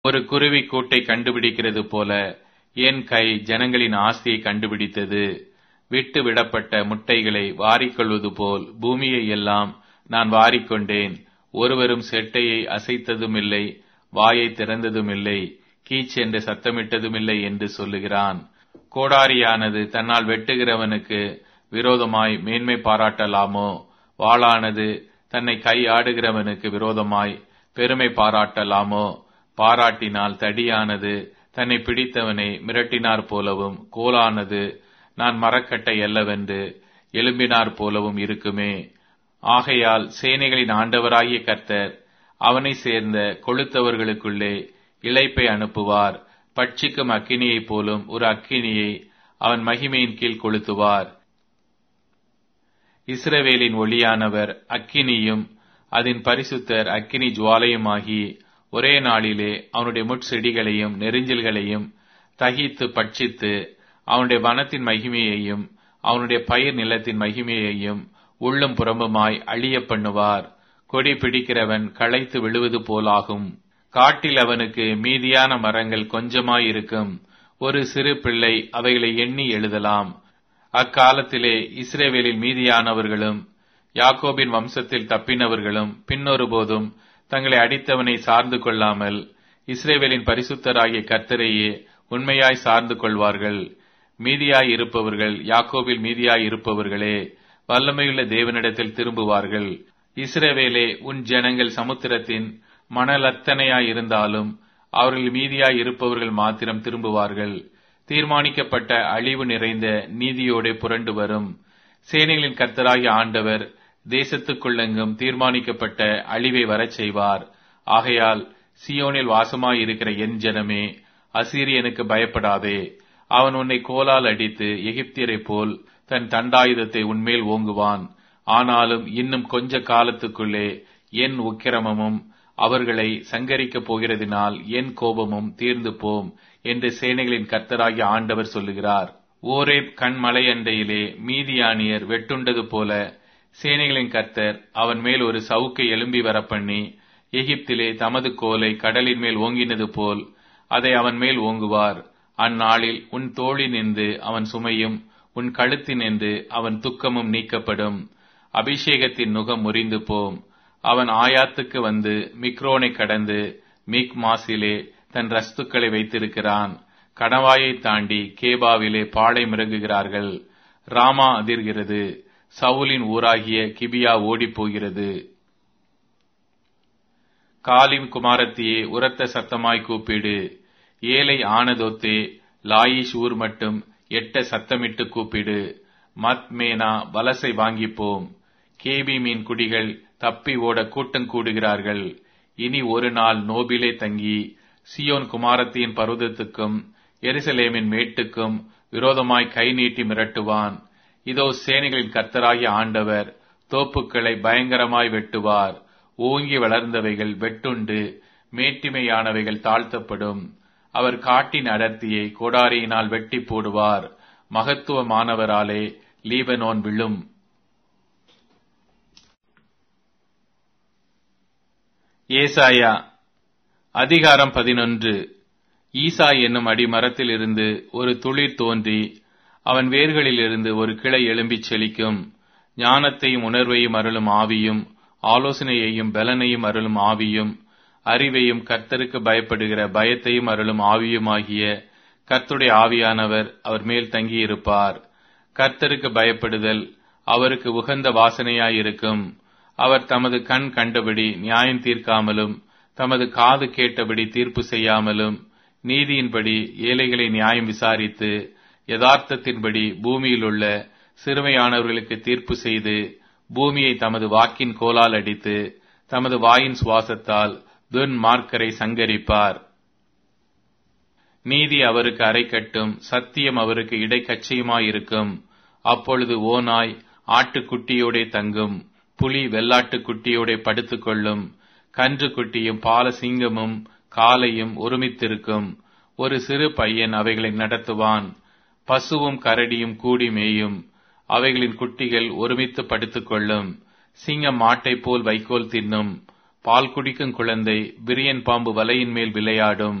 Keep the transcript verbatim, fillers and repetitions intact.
ஒரு குருவி கூட்டை கண்டுபிடிக்கிறது போல என் கை ஜனங்களின் ஆஸ்தியை கண்டுபிடித்தது. விட்டு விடப்பட்ட முட்டைகளை வாரிக்கொள்வது போல் பூமியை எல்லாம் நான் வாரிக்கொண்டேன். ஒருவரும் செட்டையை அசைத்ததுமில்லை, வாயை திறந்ததுமில்லை, கீச் என்று சத்தமிட்டதுமில்லை என்று சொல்லுகிறான். கோடாரியானது தன்னால் வெட்டுகிறவனுக்கு விரோதமாய் மேன்மை பாராட்டலாமோ? வாளானது தன்னை கையாடுகிறவனுக்கு விரோதமாய் பெருமை பாராட்டலாமோ? பாராட்டினால் தடியானது தன்னை பிடித்தவனை மிரட்டினார் போலவும், கோலானது நான் மரக்கட்டை அல்லவென்று எழும்பினார் போலவும் இருக்குமே. ஆகையால் சேனைகளின் ஆண்டவராகிய கர்த்தர் அவனை சேர்ந்த கொளுத்தவர்களுக்குள்ளே இளைப்பை அனுப்புவார். பட்சிக்கும் அக்கினியைப் போலும் ஒரு அக்கினியை அவன் மகிமையின் கீழ் கொளுத்துவார். இஸ்ரவேலின் ஒளியானவர் அக்கினியும் அதன் பரிசுத்தர் அக்கினி ஜுவாலையுமாகி ஒரே நாளிலே அவனுடைய முட்செடிகளையும் நெரிஞ்சல்களையும் தகித்து பட்சித்து அவனுடைய வனத்தின் மகிமையையும் அவனுடைய பயிர் நிலத்தின் மகிமையையும் உள்ளும் புறம்புமாய் அழிய பண்ணுவார். கொடி பிடிக்கிறவன் களைத்து விழுவது போலாகும். காட்டில் அவனுக்கு மீதியான மரங்கள் கொஞ்சமாயிருக்கும். ஒரு சிறு பிள்ளை அவைகளை எண்ணி எழுதலாம். அக்காலத்திலே இஸ்ரவேலில் மீதியானவர்களும் யாக்கோபின் வம்சத்தில் தப்பினவர்களும் பின்னொருபோதும் தங்களை அடித்தவனை சார்ந்து கொள்ளாமல் இஸ்ரவேலின் பரிசுத்தராகிய கர்த்தரையே உண்மையாய் சார்ந்து கொள்வார்கள். மீதியாய் இருப்பவர்கள் யாக்கோபில் மீதியாய் இருப்பவர்களே வல்லமையுள்ள தேவனிடத்தில் திரும்புவார்கள். இஸ்ரவேலே, உன் ஜனங்கள் சமுத்திரத்தின் மணலத்தனையாய் இருந்தாலும் அவர்கள் மீதியாய் இருப்பவர்கள் மாத்திரம் திரும்புவார்கள். தீர்மானிக்கப்பட்ட அழிவு நிறைந்த நீதியோடு புரண்டு வரும். சேனைகளின் கர்த்தராகிய ஆண்டவர் தேசத்துக்குள்ளெங்கும் தீர்மானிக்கப்பட்ட அழிவை வரச் செய்வார். ஆகையால் சியோனில் வாசமாயிருக்கிற என் ஜனமே, அசீரியனுக்கு பயப்படாதே. அவன் உன்னை கோலால் அடித்து எகிப்தியரைப் போல் தன் தண்டாயுதத்தை உன்மேல் ஓங்குவான். ஆனாலும் இன்னும் கொஞ்ச காலத்துக்குள்ளே என் உக்கிரமமும் அவர்களை சங்கரிக்கப் போகிறதினால் என் கோபமும் தீர்ந்து போம் என்று சேனைகளின் கர்த்தராகிய ஆண்டவர் சொல்லுகிறார். ஓரேப் கண்மலை அண்டையிலே மீதியானியர் வெட்டுண்டது போல சேனைகளின் கர்த்தர் அவன் மேல் ஒரு சவுக்கை எழும்பி வரப்பண்ணி எகிப்திலே தமது கோலை கடலின் மேல் ஓங்கினது போல் அதை அவன் மேல் ஓங்குவார். அந்நாளில் உன் தோளினின்று அவன் சுமையும் உன் கழுத்தினின்று அவன் துக்கமும் நீக்கப்படும். அபிஷேகத்தின் நுகம் முறிந்து போம். அவன் ஆயாத்துக்கு வந்து மிக்ரோனை கடந்து மிக் மாசிலே தன் ரஸ்துக்களை வைத்திருக்கிறான். கணவாயை தாண்டி கேபாவிலே பாளை மிறங்குகிறார்கள். ராமா அதிர்கிறது. சவுலின் ஊராகிய கிபியா ஓடிப் போகிறது. காலிம் குமாரத்தியே, உரத்த சத்தமாய் கூப்பிடு. ஏலை ஆனதோத்தே, லாயிஷ் ஊர் மட்டும் எட்ட சத்தமிட்டு கூப்பிடு. மத் மேனா வலசை வாங்கிப்போம். கேபி மீன் குடிகள் தப்பி ஓட கூட்டம் கூடுகிறார்கள். இனி ஒரு நாள் நோபிலே தங்கி சியோன் குமாரத்தியின் பர்வதத்துக்கும் எருசலேமின் மேட்டுக்கும் விரோதமாய் கை நீட்டி மிரட்டுவான். இதோ சேனைகளின் கர்த்தராகிய ஆண்டவர் தோப்புக்களை பயங்கரமாய் வெட்டுவார். ஓங்கி வளர்ந்தவைகள் வெட்டுண்டு மேட்டிமையானவைகள் தாழ்த்தப்படும். அவர் காட்டின் அடர்த்தியை கோடாரியினால் வெட்டி போடுவார். மகத்துவமானவராலே லீபனோன் விழும். ஏசாயா அதிகாரம் பதினொன்று. ஈசா என்னும் அடிமரத்தில் இருந்து ஒரு துளிர் தோன்றி அவன் வேர்களிலிருந்து ஒரு கிளை எழும்பிச் செழிக்கும். ஞானத்தையும் உணர்வையும் அருளும் ஆவியும், ஆலோசனையையும் பலனையும் அருளும் ஆவியும், அறிவையும் கர்த்தருக்கு பயப்படுகிற பயத்தையும் அருளும் ஆவியுமாகிய கர்த்தருடைய ஆவியானவர் அவர் மேல் தங்கியிருப்பார். கர்த்தருக்கு பயப்படுதல் அவருக்கு உகந்த வாசனையாயிருக்கும். அவர் தமது கண் கண்டபடி நியாயம் தீர்க்காமலும் தமது காது கேட்டபடி தீர்ப்பு செய்யாமலும் நீதியின்படி ஏழைகளை நியாயம் விசாரித்து யதார்த்தத்தின்படி பூமியில் உள்ள சிறுமையானவர்களுக்கு தீர்ப்பு செய்து பூமியை தமது வாக்கின் கோலால் அடித்து தமது வாயின் சுவாசத்தால் துன்மார்க்கரை சங்கரிப்பார். நீதி அவருக்கு அரைக்கட்டும், சத்தியம் அவருக்கு இடைக்கச்சையுமாயிருக்கும். அப்பொழுது ஓநாய் ஆட்டுக்குட்டியோடே தங்கும், புலி வெள்ளாட்டுக்குட்டியோடே படுத்துக் கொள்ளும். கன்று குட்டியும் பால சிங்கமும் காளையும் ஒருமித்திருக்கும். ஒரு சிறு பையன் அவைகளை நடத்துவான். பசுவும் கரடியும் கூடி மேயும். அவைகளின் குட்டிகள் ஒருமித்து படுத்துக் கொள்ளும். சிங்கம் மாட்டைப் போல் வைக்கோல் தின்னும். பால் குடிக்கும் குழந்தை விரியன் பாம்பு வலையின் மேல் விளையாடும்.